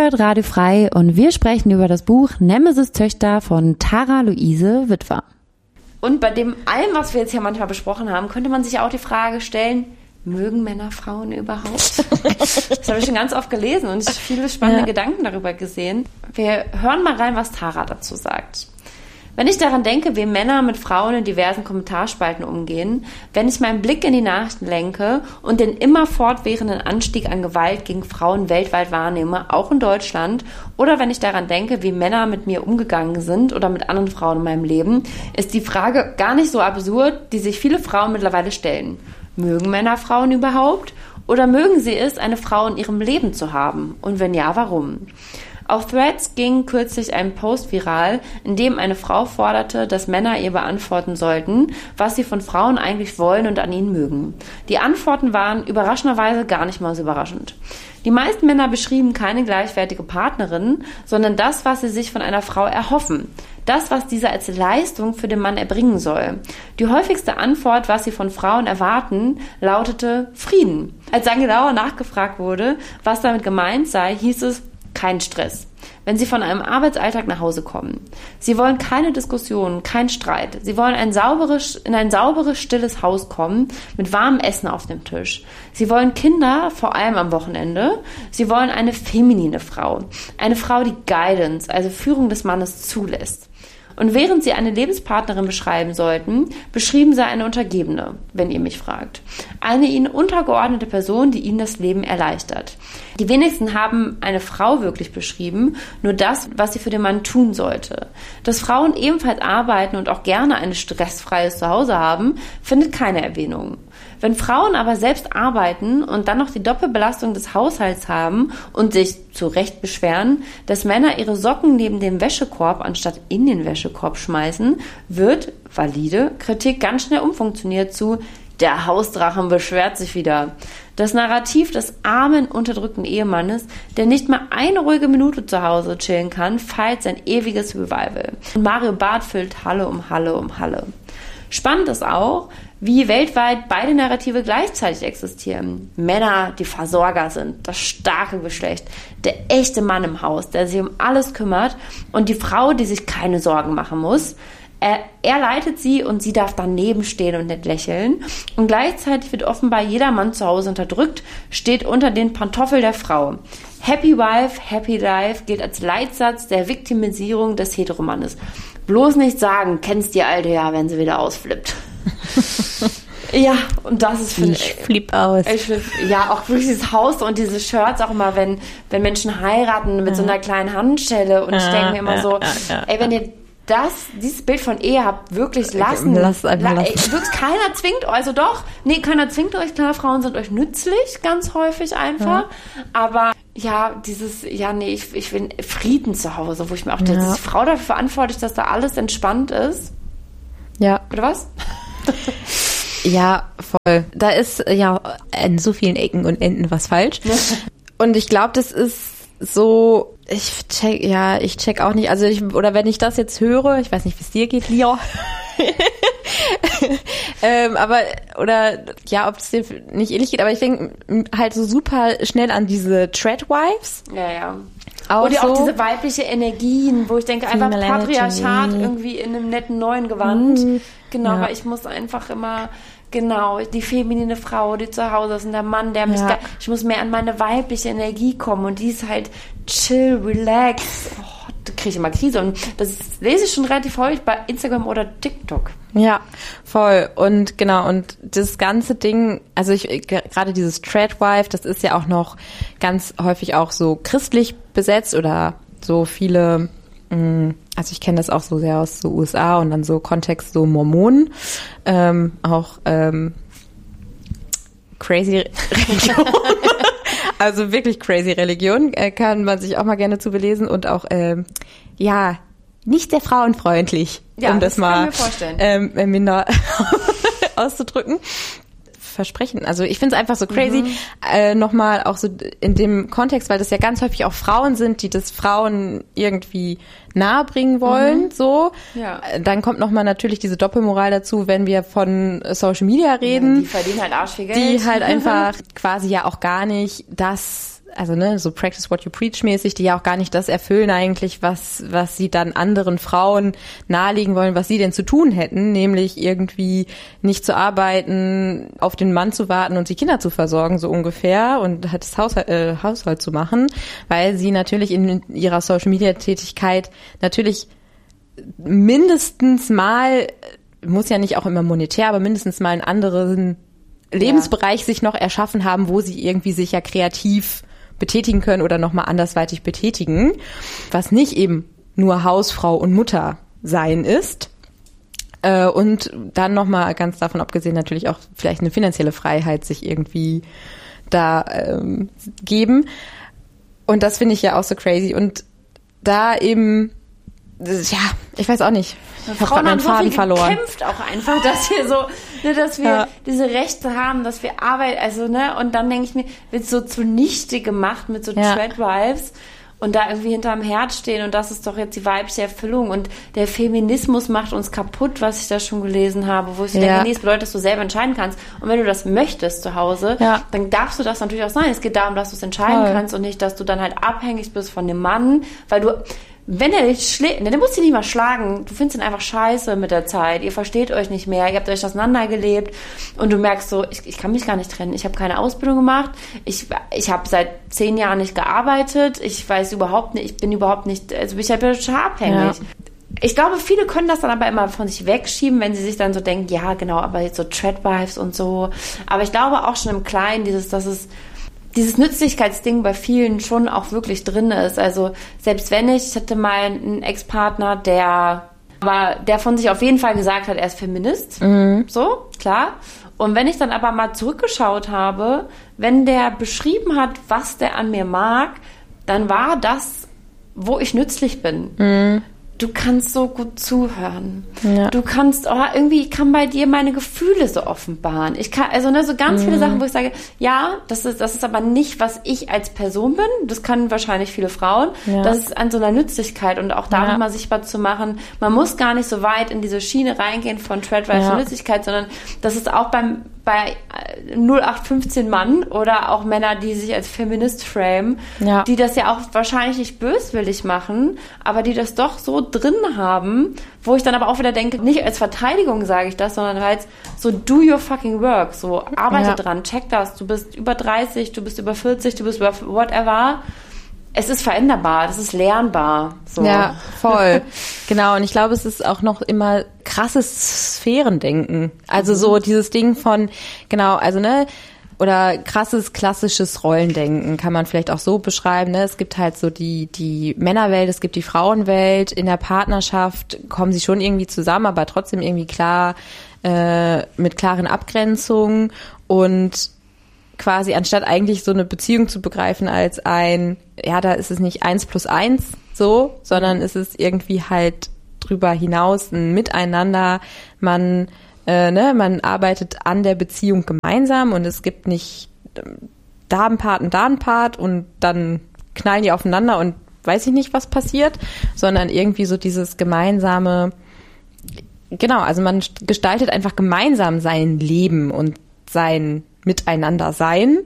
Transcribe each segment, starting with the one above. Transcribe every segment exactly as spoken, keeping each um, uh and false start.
hört Radio Frei und wir sprechen über das Buch Nemesis Töchter von Tara Luise Witwer. Und bei dem allem, was wir jetzt hier manchmal besprochen haben, könnte man sich ja auch die Frage stellen, mögen Männer Frauen überhaupt? Das habe ich schon ganz oft gelesen und viele spannende ja. Gedanken darüber gesehen. Wir hören mal rein, was Tara dazu sagt. Wenn ich daran denke, wie Männer mit Frauen in diversen Kommentarspalten umgehen, wenn ich meinen Blick in die Nachrichten lenke und den immer fortwährenden Anstieg an Gewalt gegen Frauen weltweit wahrnehme, auch in Deutschland, oder wenn ich daran denke, wie Männer mit mir umgegangen sind oder mit anderen Frauen in meinem Leben, ist die Frage gar nicht so absurd, die sich viele Frauen mittlerweile stellen. Mögen Männer Frauen überhaupt? Oder mögen sie es, eine Frau in ihrem Leben zu haben? Und wenn ja, warum? Auf Threads ging kürzlich ein Post viral, in dem eine Frau forderte, dass Männer ihr beantworten sollten, was sie von Frauen eigentlich wollen und an ihnen mögen. Die Antworten waren überraschenderweise gar nicht mal so überraschend. Die meisten Männer beschrieben keine gleichwertige Partnerin, sondern das, was sie sich von einer Frau erhoffen. Das, was diese als Leistung für den Mann erbringen soll. Die häufigste Antwort, was sie von Frauen erwarten, lautete Frieden. Als dann genauer nachgefragt wurde, was damit gemeint sei, hieß es, kein Stress. Wenn Sie von einem Arbeitsalltag nach Hause kommen. Sie wollen keine Diskussionen, keinen Streit. Sie wollen ein sauberes, in ein sauberes, stilles Haus kommen, mit warmem Essen auf dem Tisch. Sie wollen Kinder, vor allem am Wochenende. Sie wollen eine feminine Frau. Eine Frau, die Guidance, also Führung des Mannes, zulässt. Und während sie eine Lebenspartnerin beschreiben sollten, beschrieben sie eine Untergebene, wenn ihr mich fragt. Eine ihnen untergeordnete Person, die ihnen das Leben erleichtert. Die wenigsten haben eine Frau wirklich beschrieben, nur das, was sie für den Mann tun sollte. Dass Frauen ebenfalls arbeiten und auch gerne ein stressfreies Zuhause haben, findet keine Erwähnung. Wenn Frauen aber selbst arbeiten und dann noch die Doppelbelastung des Haushalts haben und sich zu Recht beschweren, dass Männer ihre Socken neben den Wäschekorb anstatt in den Wäschekorb schmeißen, wird valide Kritik ganz schnell umfunktioniert zu der Hausdrachen beschwert sich wieder. Das Narrativ des armen, unterdrückten Ehemannes, der nicht mal eine ruhige Minute zu Hause chillen kann, feiert sein ewiges Revival. Und Mario Barth füllt Halle um Halle um Halle. Spannend ist auch, wie weltweit beide Narrative gleichzeitig existieren. Männer, die Versorger sind, das starke Geschlecht, der echte Mann im Haus, der sich um alles kümmert, und die Frau, die sich keine Sorgen machen muss. Er, er leitet sie und sie darf daneben stehen und nicht lächeln. Und gleichzeitig wird offenbar jeder Mann zu Hause unterdrückt, steht unter den Pantoffeln der Frau. Happy Wife, Happy Life gilt als Leitsatz der Viktimisierung des Heteromannes. Bloß nicht sagen, kennst die Alte ja, wenn sie wieder ausflippt. Ja, und das ist... Für, ich flipp aus. Ich flipp, ja, auch wirklich dieses Haus und diese Shirts, auch immer, wenn, wenn Menschen heiraten mit ja. so einer kleinen Handschelle. Und ich ja, denke mir immer ja, so, ja, ja, ey, wenn ihr das, dieses Bild von Ehe habt, wirklich lassen. Lasst einfach La- lassen. Ey, wirklich, keiner zwingt euch, also doch, nee, keiner zwingt euch, klar, Frauen sind euch nützlich, ganz häufig einfach. Ja. Aber ja, dieses, ja, nee, ich, ich will Frieden zu Hause, wo ich mir auch denke, ja. ist die Frau dafür verantwortlich, dass da alles entspannt ist? Ja. Oder was? Ja, voll. Da ist ja an so vielen Ecken und Enden was falsch. Und ich glaube, das ist so, ich check, ja, ich check auch nicht, also ich, oder wenn ich das jetzt höre, ich weiß nicht, wie es dir geht, Lia. ähm, aber, oder, ja, ob es dir nicht ähnlich geht, aber ich denke halt so super schnell an diese Treadwives. Ja, ja. Auch Oder so. auch diese weibliche Energien, wo ich denke, einfach Female Patriarchat Energy. irgendwie in einem netten neuen Gewand. Mhm. Genau, Ja. weil ich muss einfach immer, genau, die feminine Frau, die zu Hause ist und der Mann, der mich, Ja. da, ich muss mehr an meine weibliche Energie kommen und die ist halt chill, relax. Oh, da kriege ich immer Krise und das lese ich schon relativ häufig bei Instagram oder TikTok. Ja, voll. Und genau, und das ganze Ding, also ich gerade dieses Treadwife, das ist ja auch noch ganz häufig auch so christlich besetzt oder so viele, also ich kenne das auch so sehr aus so U S A und dann so Kontext so Mormonen, ähm, auch ähm, crazy Religion. Also wirklich crazy Religion, äh, kann man sich auch mal gerne zu belesen und auch, ähm, ja, nicht sehr frauenfreundlich, Ja, um das, das kann mal ich mir vorstellen. ähm, minder auszudrücken. Versprechen. Also ich finde es einfach so crazy, mhm. äh, nochmal auch so in dem Kontext, weil das ja ganz häufig auch Frauen sind, die das Frauen irgendwie nahebringen wollen, mhm. so. Ja. Dann kommt nochmal natürlich diese Doppelmoral dazu, wenn wir von Social Media reden. Ja, die verdienen halt arschviel Geld. Die halt einfach quasi ja auch gar nicht das also ne, so practice what you preach mäßig, die ja auch gar nicht das erfüllen eigentlich, was was sie dann anderen Frauen nahelegen wollen, was sie denn zu tun hätten, nämlich irgendwie nicht zu arbeiten, auf den Mann zu warten und die Kinder zu versorgen, so ungefähr, und halt das Haushalt, äh, Haushalt zu machen, weil sie natürlich in ihrer Social-Media-Tätigkeit natürlich mindestens mal, muss ja nicht auch immer monetär, aber mindestens mal einen anderen Lebensbereich ja. sich noch erschaffen haben, wo sie irgendwie sich ja kreativ betätigen können oder nochmal andersweitig betätigen, was nicht eben nur Hausfrau und Mutter sein ist. Äh, und dann nochmal ganz davon abgesehen natürlich auch vielleicht eine finanzielle Freiheit sich irgendwie da ähm, geben. Und das finde ich ja auch so crazy. Und da eben, ja, ich weiß auch nicht. Ich habe gerade meinen Faden verloren. Kämpft auch einfach, dass wir so, ne, dass wir ja. diese Rechte haben, dass wir Arbeit, also ne, und dann denke ich mir, wird so zunichte gemacht mit so ja. Treadwives und da irgendwie hinterm Herd stehen und das ist doch jetzt die weibliche Erfüllung und der Feminismus macht uns kaputt, was ich da schon gelesen habe, wo ich ja. denke, nee, es bedeutet, dass du selber entscheiden kannst und wenn du das möchtest zu Hause, ja. dann darfst du das natürlich auch sein. Es geht darum, dass du es entscheiden Voll. kannst und nicht, dass du dann halt abhängig bist von dem Mann, weil du wenn er dich schlägt, dann musst du ihn nicht mal schlagen. Du findest ihn einfach scheiße mit der Zeit. Ihr versteht euch nicht mehr. Ihr habt euch auseinandergelebt. Und du merkst so, ich, ich kann mich gar nicht trennen. Ich habe keine Ausbildung gemacht. Ich, ich habe seit zehn Jahren nicht gearbeitet. Ich weiß überhaupt nicht, ich bin überhaupt nicht, also ich bin total abhängig. Ja. Ich glaube, viele können das dann aber immer von sich wegschieben, wenn sie sich dann so denken, ja, genau, aber jetzt so Treadwives und so. Aber ich glaube auch schon im Kleinen, dieses, dass es dieses Nützlichkeitsding bei vielen schon auch wirklich drin ist. Also selbst wenn ich, ich hatte mal einen Ex-Partner, der aber der von sich auf jeden Fall gesagt hat, er ist Feminist. Mhm. So, klar. Und wenn ich dann aber mal zurückgeschaut habe, wenn der beschrieben hat, was der an mir mag, dann war das, wo ich nützlich bin. Mhm. Du kannst so gut zuhören. Ja. Du kannst, oh, irgendwie ich kann bei dir meine Gefühle so offenbaren. Ich kann, also ne, so ganz mhm. viele Sachen, wo ich sage, ja, das ist, das ist aber nicht, was ich als Person bin. Das können wahrscheinlich viele Frauen. Ja. Das ist an so einer Nützlichkeit und auch da ja. nochmal sichtbar zu machen. Man muss gar nicht so weit in diese Schiene reingehen von Treadwives ja. und Nützlichkeit, sondern das ist auch beim bei null acht fünfzehn Mann oder auch Männer, die sich als Feminist framen, ja. die das ja auch wahrscheinlich nicht böswillig machen, aber die das doch so drin haben, wo ich dann aber auch wieder denke, nicht als Verteidigung sage ich das, sondern als so do your fucking work, so arbeite ja. dran, check das, du bist über dreißig, du bist über vierzig, du bist über whatever. Es ist veränderbar, das ist lernbar. So. Ja, voll. Genau, und ich glaube, es ist auch noch immer krasses Sphärendenken. Also mhm. so dieses Ding von, genau, also ne, oder krasses klassisches Rollendenken kann man vielleicht auch so beschreiben. Ne? Es gibt halt so die die Männerwelt, es gibt die Frauenwelt. In der Partnerschaft kommen sie schon irgendwie zusammen, aber trotzdem irgendwie klar äh, mit klaren Abgrenzungen und quasi anstatt eigentlich so eine Beziehung zu begreifen als ein, ja, da ist es nicht eins plus eins so, sondern es ist irgendwie halt drüber hinaus ein Miteinander. Man, äh, ne, man arbeitet an der Beziehung gemeinsam und es gibt nicht da ein Part und da ein Part und dann knallen die aufeinander und weiß ich nicht, was passiert, sondern irgendwie so dieses gemeinsame, genau, also man gestaltet einfach gemeinsam sein Leben und sein Miteinander sein.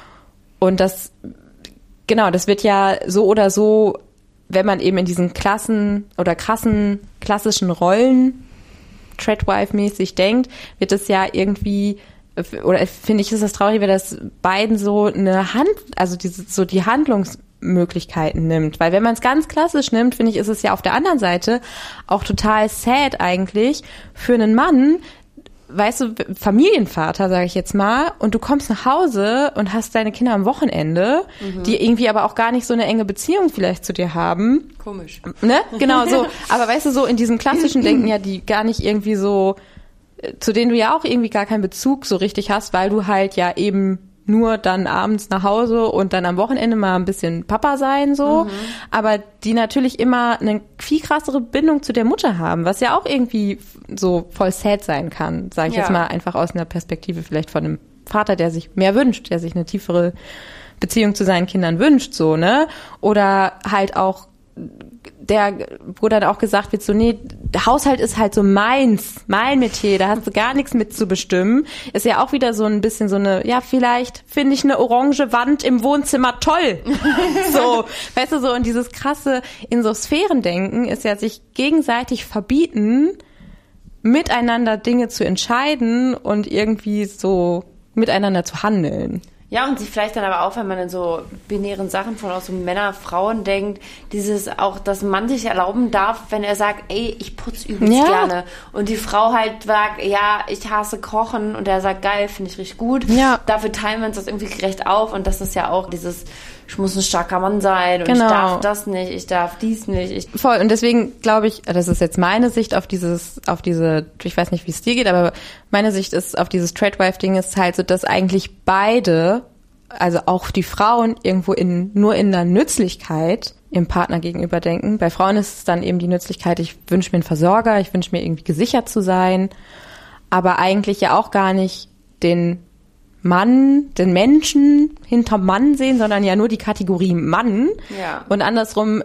Und das, genau, das wird ja so oder so, wenn man eben in diesen Klassen oder krassen, klassischen Rollen Treadwife-mäßig denkt, wird es ja irgendwie, oder finde ich, ist das traurig, wenn das beiden so eine Hand, also diese, so die Handlungsmöglichkeiten nimmt. Weil wenn man es ganz klassisch nimmt, finde ich, ist es ja auf der anderen Seite auch total sad eigentlich für einen Mann, weißt du, Familienvater, sage ich jetzt mal, und du kommst nach Hause und hast deine Kinder am Wochenende, mhm. die irgendwie aber auch gar nicht so eine enge Beziehung vielleicht zu dir haben. Komisch. Ne? Genau so. Aber weißt du, so in diesem klassischen Denken ja, die gar nicht irgendwie so, zu denen du ja auch irgendwie gar keinen Bezug so richtig hast, weil du halt ja eben nur dann abends nach Hause und dann am Wochenende mal ein bisschen Papa sein, so. Mhm. Aber die natürlich immer eine viel krassere Bindung zu der Mutter haben, was ja auch irgendwie so voll sad sein kann, sage ich ja. jetzt mal einfach aus einer Perspektive vielleicht von einem Vater, der sich mehr wünscht, der sich eine tiefere Beziehung zu seinen Kindern wünscht, so, ne? Oder halt auch der, wo dann auch gesagt wird, so, nee, der Haushalt ist halt so meins, mein Metier, da hast du gar nichts mit zu bestimmen. Ist ja auch wieder so ein bisschen so eine, ja, vielleicht finde ich eine orange Wand im Wohnzimmer toll. So, weißt du, so, und dieses krasse, in so Sphärendenken ist ja sich gegenseitig verbieten, miteinander Dinge zu entscheiden und irgendwie so miteinander zu handeln. Ja, und sich vielleicht dann aber auch, wenn man in so binären Sachen von auch so Männer, Frauen denkt, dieses auch, dass ein Mann sich erlauben darf, wenn er sagt, ey, ich putze übelst ja. gerne. Und die Frau halt sagt, ja, ich hasse Kochen. Und er sagt, geil, finde ich richtig gut. Ja. Dafür teilen wir uns das irgendwie gerecht auf. Und das ist ja auch dieses, ich muss ein starker Mann sein und genau. ich darf das nicht, ich darf dies nicht. Ich Voll. Und deswegen glaube ich, das ist jetzt meine Sicht auf dieses, auf diese, ich weiß nicht, wie es dir geht, aber meine Sicht ist auf dieses Tradwife-Ding ist halt so, dass eigentlich beide, also auch die Frauen irgendwo in, nur in der Nützlichkeit im Partner gegenüber denken. Bei Frauen ist es dann eben die Nützlichkeit, ich wünsche mir einen Versorger, ich wünsche mir irgendwie gesichert zu sein, aber eigentlich ja auch gar nicht den Mann, den Menschen hinterm Mann sehen, sondern ja nur die Kategorie Mann. Ja. Und andersrum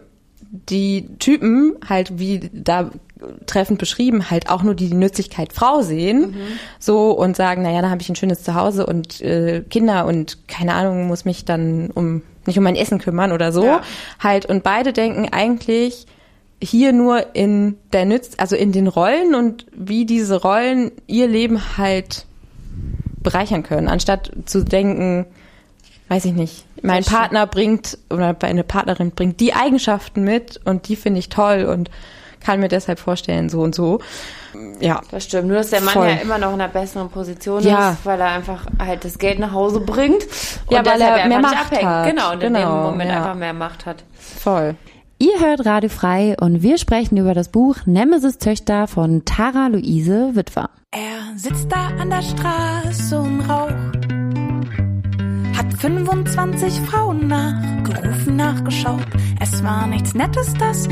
die Typen halt, wie da treffend beschrieben, halt auch nur die, die Nützlichkeit Frau sehen. Mhm. So und sagen, naja, da habe ich ein schönes Zuhause und äh, Kinder und keine Ahnung, muss mich dann um nicht um mein Essen kümmern oder so. Ja. Halt, und beide denken eigentlich hier nur in der Nütz, also in den Rollen und wie diese Rollen ihr Leben halt bereichern können, anstatt zu denken, weiß ich nicht, mein Partner bringt oder eine Partnerin bringt die Eigenschaften mit und die finde ich toll und kann mir deshalb vorstellen, so und so. Ja. Das stimmt. Nur, dass der Mann Voll. ja immer noch in einer besseren Position ja. ist, weil er einfach halt das Geld nach Hause bringt. Und ja, weil er mehr Macht abhängt. hat. Genau, und genau. in dem Moment ja. einfach mehr Macht hat. Voll. Ihr hört Radio Frei und wir sprechen über das Buch Nemesis Töchter von Tara Luise Witwer. Er sitzt da an der Straße und raucht, hat fünfundzwanzig Frauen nachgerufen, nachgeschaut. Es war nichts Nettes, das